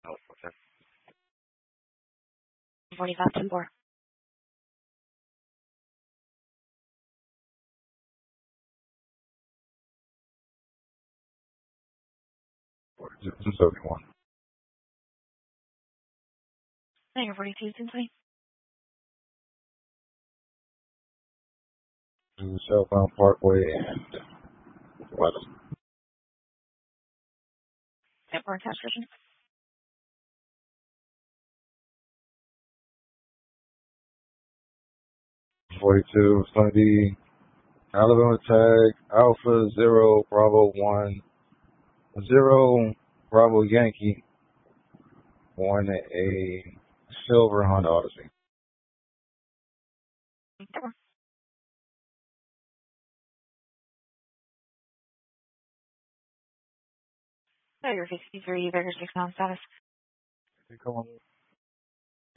45 to 4. Just 71. Negative 42, Cincinnati. Southbound Parkway and West. Network test vision. 42. It's going to be Alabama tag Alpha 0 Bravo 1 0 Bravo Yankee on a silver Honda Odyssey. Network. Your 63, Vegas 6 non status. Come on.